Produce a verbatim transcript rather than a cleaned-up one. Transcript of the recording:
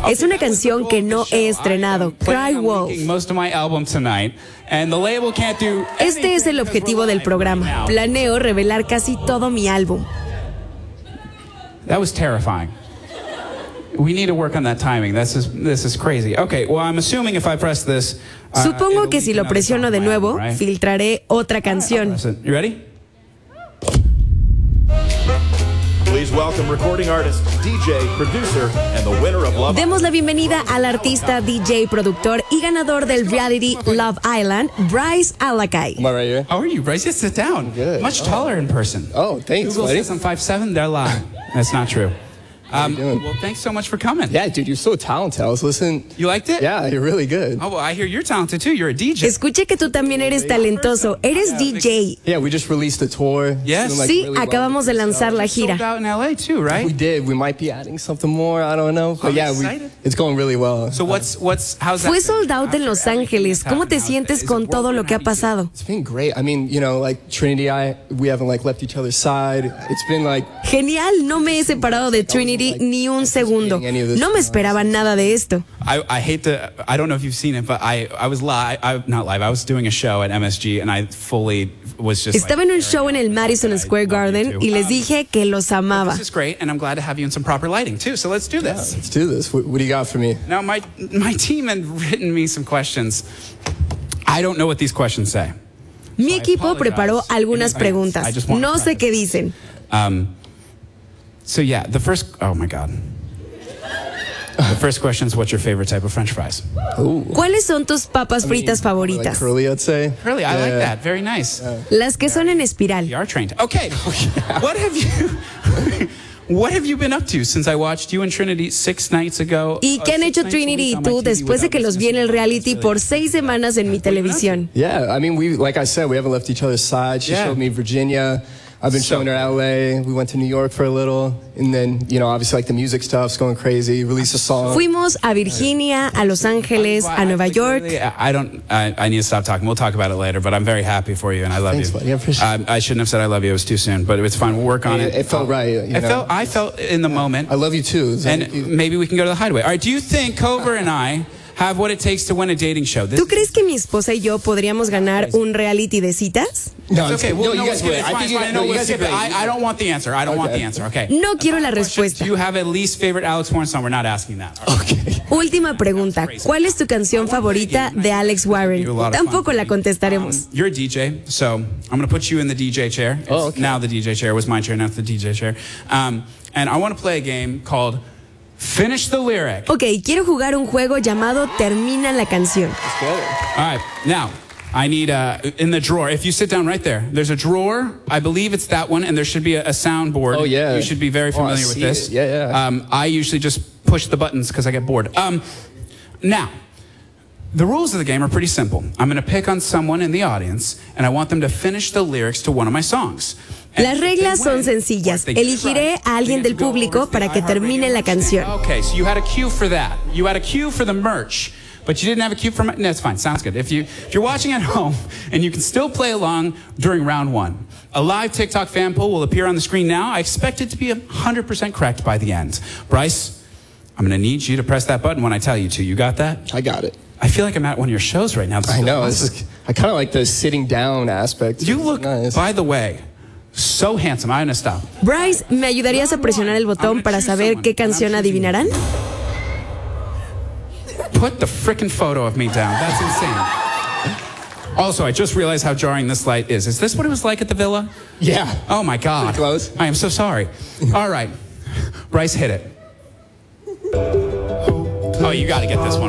Es una canción que no he estrenado, Cry Wolf. Este es el objetivo del programa. Planeo revelar casi todo mi álbum. That was terrifying. We need to work on that timing. This is this is crazy. Okay, well, I'm assuming if I press this, uh, Supongo que si lo presiono de nuevo, filtraré otra canción. You ready? Please welcome recording artist, D J, producer, and the winner of Love. Demos la bienvenida al artista, D J, productor y ganador del reality Love Island, Bryce Alakai. Am I right here? How are you, Bryce? Just sit down. Good. Much taller in person. Oh, thanks, Google buddy. says I'm five seven. They're lying. That's not true. Um, you doing? well, thanks so much for coming. Yeah, dude, you're so talented. I was listening. You liked it? Yeah, you're really good. Oh, well, I hear you're talented too. You're a D J. Escuché que tú también eres talentoso. Eres D J. Yeah, we just released a tour. Yes. Like Sí, really well. acabamos de lanzar la Sold gira. out in L A too, right? We did. We might be adding something more. I don't know. But I'm yeah, we, excited. it's going really well. So what's what's how's that? Fue been? sold out en Los Ángeles. ¿Cómo te sientes con todo lo que ha pasado? It's been great. I mean, you know, like Trinity, I we haven't like left each other's side. It's been like Genial, no me he separado de Trinity ni un segundo. No me esperaba nada de esto. I, I hate to, I don't know if you've seen it, but I, I was live, I, not live, I was doing a show at M S G and I fully was just Estaba like, en un show en el Madison Square Garden y les dije que los amaba. This is great and I'm glad to have you in some proper lighting too, so let's do yeah, this. let's do this. What, what do you got for me? Now my, my team had written me some questions. I don't know what these questions say. Mi equipo preparó algunas preguntas. No sé qué dicen. Um, so yeah, the first, oh my God. The first question is, what's your favorite type of French fries? Ooh. ¿Cuáles son tus papas fritas Like favoritas? curly, I'd say. Really, I Yeah. like that. Very nice. Las que son en espiral. You are trained. Okay. What have you What have you been up to since I watched you and Trinity six nights ago? ¿Y qué han hecho Trinity y tú después de que los vi en el reality por seis semanas en mi televisión? Yeah, I mean, we like I said, we haven't left each other's side. She Yeah. showed me Virginia. I've been So- showing her L A. We went to New York for a little, and then you know, obviously, like the music stuff's going crazy. Release a song. Fuimos a Virginia, a Los Ángeles, a Nueva York. I don't. I, I need to stop talking. We'll talk about it later. But I'm very happy for you, and I love Thanks, you. buddy. I appreciate Um, I shouldn't have said I love you. It was too soon, but it's fine. We'll work on It, it. it felt right. You I know? felt. I felt in the moment. I love you too. Is that- And maybe we can go to the hideaway. All right. Do you think Cover and I have what it takes to win a dating show? This ¿Tú crees que mi esposa y yo podríamos ganar un reality de citas? no, It's okay. Well, no, no, you guys skip it. would. It's I fine, think it's you fine. guys. No, No, you we'll guys skip did it. great. I, I don't want the answer. I don't want Okay. the answer. Okay. No quiero la Question, respuesta. do you have a least favorite Alex Warren song? We're not asking that. All right. Okay. Última pregunta. ¿Cuál es tu canción favorita de Alex Warren? Tampoco la contestaremos. You're a D J, so I'm going to put you in the D J chair. It's Oh, okay. Now the D J chair was my chair, now it's the D J chair. Um, and I want to play a game called Finish the Lyric. Ok, quiero jugar un juego llamado Termina la canción. All right, now I need uh, in the drawer. If you sit down right there, there's a drawer. I believe it's that one, and there should be a, a soundboard. Oh, yeah. You should be very Oh, I familiar with see this. it. Yeah, yeah. Um, I usually just push the buttons because I get bored. Um, now. The rules of the game are pretty simple. I'm going to pick on someone in the audience, and I want them to finish the lyrics to one of my songs. And Las if they reglas son win, sencillas. or if they get it Elegiré right, a alguien they del get to go público over to para the que iHeartRadio termine la merch stand. canción. Okay, so you had a cue for that. You had a cue for the merch, but you didn't have a cue for my... No, that's fine. Sounds good. If, you, if you're watching at home, and you can still play along during round one, a live TikTok fan poll will appear on the screen now. I expect it to be one hundred percent correct by the end. Bryce, I'm going to need you to press that button when I tell you to. You got that? I got it. I feel like I'm at one of your shows right now. This I is know. awesome. This is, I kind of like the sitting down aspect. You look, nice. by the way, so handsome. I'm going to stop. Bryce, ¿me ayudarías a presionar el botón para saber qué canción adivinarán? Put the frickin' photo of me down. That's insane. Also, I just realized how jarring this light is. Is this what it was like at the villa? Yeah. Oh my God. Pretty close. I am so sorry. All right. Bryce, hit it. Oh, you got to get this one.